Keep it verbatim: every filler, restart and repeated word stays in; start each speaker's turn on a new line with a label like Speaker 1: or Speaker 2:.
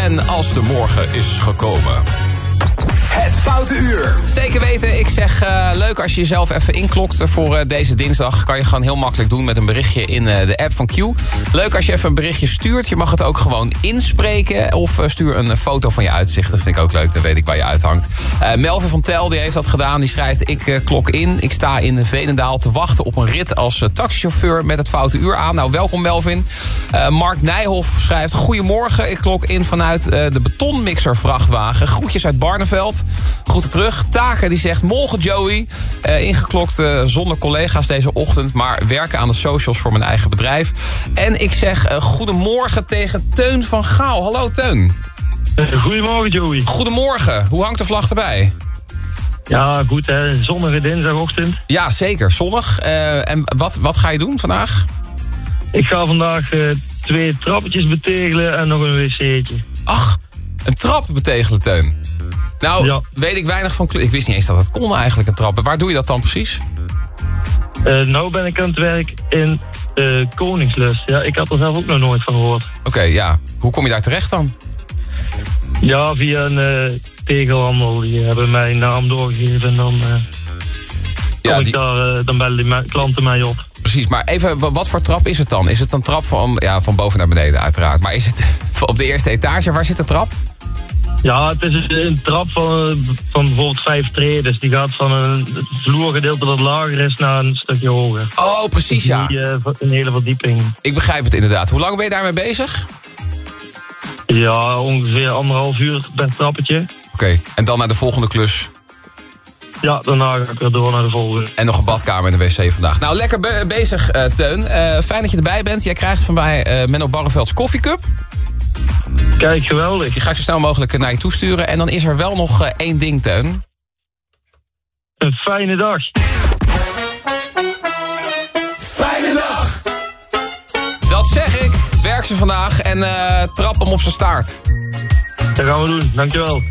Speaker 1: en Als de Morgen is gekomen.
Speaker 2: Het Foute Uur.
Speaker 1: Zeker weten, ik zeg uh, leuk als je jezelf even inklokt voor uh, deze dinsdag. Kan je gewoon heel makkelijk doen met een berichtje in uh, de app van Q. Leuk als je even een berichtje stuurt. Je mag het ook gewoon inspreken. Of uh, stuur een foto van je uitzicht. Dat vind ik ook leuk, dan weet ik waar je uithangt. Uh, Melvin van Tel, die heeft dat gedaan. Die schrijft, ik uh, klok in. Ik sta in Veenendaal te wachten op een rit als uh, taxichauffeur met het Foute Uur aan. Nou, welkom Melvin. Uh, Mark Nijhoff schrijft, goedemorgen. Ik klok in vanuit uh, de betonmixer vrachtwagen. Groetjes uit Barneveld. Groeten terug. Taken die zegt, morgen Joey. Uh, ingeklokt uh, zonder collega's deze ochtend. Maar werken aan de socials voor mijn eigen bedrijf. En ik zeg uh, goedemorgen tegen Teun van Gaal. Hallo Teun.
Speaker 3: Goedemorgen Joey.
Speaker 1: Goedemorgen. Hoe hangt de vlag erbij?
Speaker 3: Ja, goed hè. Zonnige dinsdagochtend.
Speaker 1: Ja, zeker. Zonnig. Uh, en wat, wat ga je doen vandaag?
Speaker 3: Ik ga vandaag uh, twee trappetjes betegelen en nog een wc'tje.
Speaker 1: Ach, een trap betegelen, Teun. Nou, ja. weet ik weinig van... Ik wist niet eens dat het kon eigenlijk, een trap. Waar doe je dat dan precies?
Speaker 3: Uh, nou ben ik aan het werk in uh, Koningslust. Ja, ik had er zelf ook nog nooit van gehoord.
Speaker 1: Oké, okay, ja. Hoe kom je daar terecht dan?
Speaker 3: Ja, via een uh, tegelhandel. Die hebben mijn naam doorgegeven en dan... Uh, ja, kom die... ik daar, uh, dan bellen die klanten mij op.
Speaker 1: Precies, maar even, wat voor trap is het dan? Is het een trap van, ja, van boven naar beneden uiteraard. Maar is het op de eerste etage? Waar zit de trap?
Speaker 3: Ja, het is een trap van, van bijvoorbeeld vijf treden. Dus die gaat van een vloergedeelte dat lager is naar een stukje hoger.
Speaker 1: Oh, precies, ja.
Speaker 3: Die, uh, een hele verdieping.
Speaker 1: Ik begrijp het inderdaad. Hoe lang ben je daarmee bezig?
Speaker 3: Ja, ongeveer anderhalf uur per trappetje.
Speaker 1: Oké, okay. En dan naar de volgende klus?
Speaker 3: Ja, daarna ga ik weer door naar de volgende.
Speaker 1: En nog een badkamer en de wc vandaag. Nou, lekker be- bezig, uh, Teun. Uh, fijn dat je erbij bent. Jij krijgt van mij uh, Menno Barrevelds koffiecup.
Speaker 3: Kijk, geweldig.
Speaker 1: Die ga ik zo snel mogelijk naar je toesturen. En dan is er wel nog uh, één ding, Teun.
Speaker 3: Een fijne dag.
Speaker 1: Fijne dag! Dat zeg ik. Werk ze vandaag en uh, trap hem op zijn staart.
Speaker 3: Dat gaan we doen. Dankjewel.